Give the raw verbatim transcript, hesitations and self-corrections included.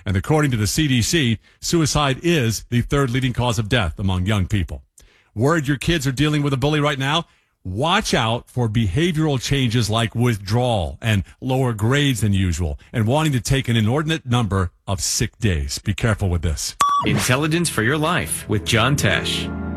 And according to the C D C, suicide is the third leading cause of death among young people. Worried your kids are dealing with a bully right now? Watch out for behavioral changes like withdrawal and lower grades than usual and wanting to take an inordinate number of sick days. Be careful with this. Intelligence for your life with John Tesh.